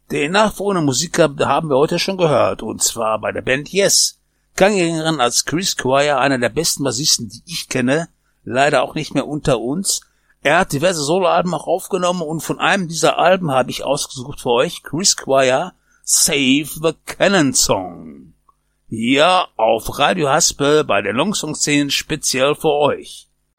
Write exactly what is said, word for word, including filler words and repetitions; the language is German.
Den nachfolgenden Musiker haben wir heute schon gehört, und zwar bei der Band Yes. Ganggerin als Chris Squire, einer der besten Bassisten, die ich kenne, leider auch nicht mehr unter uns. Er hat diverse Soloalben auch aufgenommen, und von einem dieser Alben habe ich ausgesucht für euch Chris Squire, Save the Cannon Song. Hier auf Radio Haspel bei der Longsong-Szene speziell für euch.